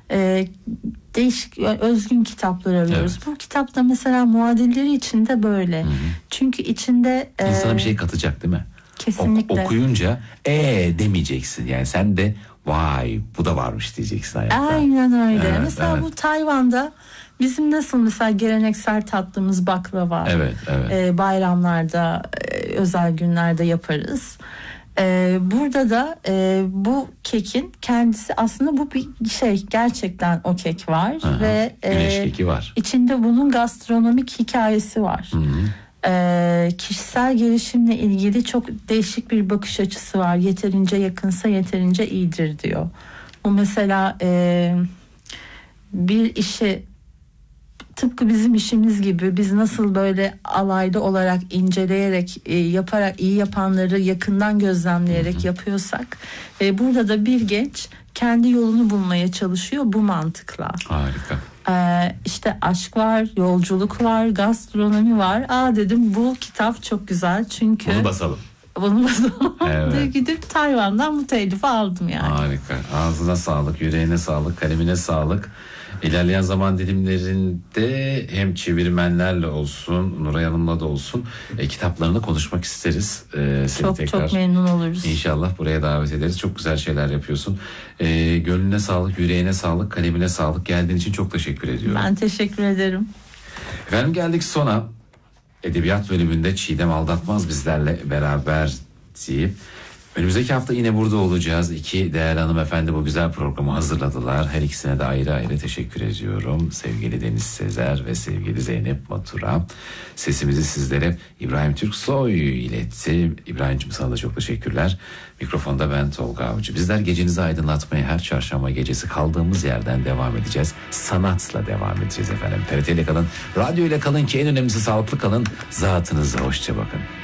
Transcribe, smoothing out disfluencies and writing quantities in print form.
Değişik, özgün kitaplar arıyoruz. Evet. Bu kitapta mesela muadilleri içinde böyle. Hı-hı. Çünkü içinde insana bir şey katacak değil mi? Kesinlikle. Okuyunca demeyeceksin. Yani sen de vay bu da varmış diyeceksin hayatta. Aynen öyle. Evet, mesela bu Tayvan'da bizim nasıl mesela geleneksel tatlımız baklava. Evet. Bayramlarda, özel günlerde yaparız. Burada da bu kekin kendisi aslında bu bir şey, gerçekten o kek var. Aha, ve güneş keki var. İçinde bunun gastronomik hikayesi var. Kişisel gelişimle ilgili çok değişik bir bakış açısı var. Yeterince yakınsa yeterince iyidir diyor. Bu mesela bir işi tıpkı bizim işimiz gibi biz nasıl böyle alaylı olarak inceleyerek yaparak iyi yapanları yakından gözlemleyerek yapıyorsak burada da bir genç kendi yolunu bulmaya çalışıyor bu mantıkla. Harika. İşte aşk var, yolculuk var, gastronomi var. Dedim bu kitap çok güzel çünkü bunu basalım. Evet. Gidip Tayvan'dan bu telifi aldım yani. Harika. Ağzına sağlık, yüreğine sağlık, kalemine sağlık. İlerleyen zaman dilimlerinde hem çevirmenlerle olsun, Nuray Hanım'la da olsun kitaplarını konuşmak isteriz. Çok tekrar, çok memnun oluruz. İnşallah buraya davet ederiz. Çok güzel şeyler yapıyorsun. Gönlüne sağlık, yüreğine sağlık, kalemine sağlık. Geldiğin için çok teşekkür ediyorum. Ben teşekkür ederim. Efendim geldik sona. Edebiyat bölümünde Çiğdem Aldatmaz bizlerle beraber deyip önümüzdeki hafta yine burada olacağız. İki değerli hanımefendi bu güzel programı hazırladılar. Her ikisine de ayrı ayrı teşekkür ediyorum. Sevgili Deniz Sezer ve sevgili Zeynep Matura. Sesimizi sizlere İbrahim Türksoy iletti. İbrahim'cim sana da çok teşekkürler. Mikrofonda ben Tolga Avcı. Bizler gecenizi aydınlatmaya her çarşamba gecesi kaldığımız yerden devam edeceğiz. Sanatla devam edeceğiz efendim. TRT ile kalın, radyo ile kalın ki en önemlisi sağlıklı kalın. Zatınıza hoşça bakın.